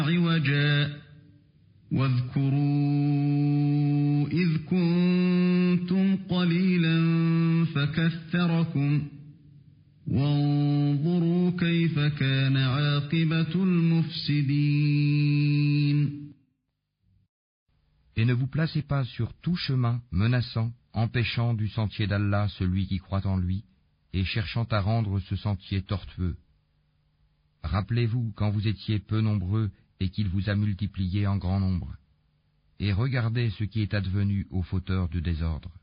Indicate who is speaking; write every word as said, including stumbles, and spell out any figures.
Speaker 1: عوجا واذكروا إذ كنتم قليلا فكثركم وانظروا كيف كان عاقبة المفسدين.
Speaker 2: Et ne vous placez pas sur tout chemin menaçant, empêchant du sentier d'Allah celui qui croit en lui, et cherchant à rendre ce sentier tortueux. Rappelez-vous quand vous étiez peu nombreux et qu'il vous a multipliés en grand nombre. Et regardez ce qui est advenu aux fauteurs de désordre.